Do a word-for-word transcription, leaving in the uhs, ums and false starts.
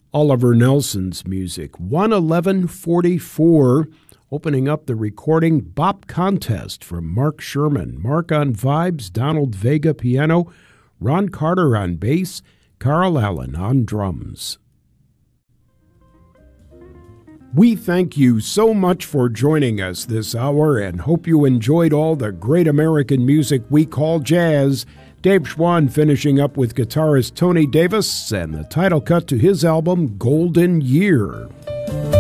Oliver Nelson's music, one eleven forty-four, opening up the recording Bop Contest from Mark Sherman. Mark on vibes, Donald Vega piano, Ron Carter on bass, Carl Allen on drums. We thank you so much for joining us this hour and hope you enjoyed all the great American music we call jazz. Dave Schwann finishing up with guitarist Tony Davis and the title cut to his album, Golden Year.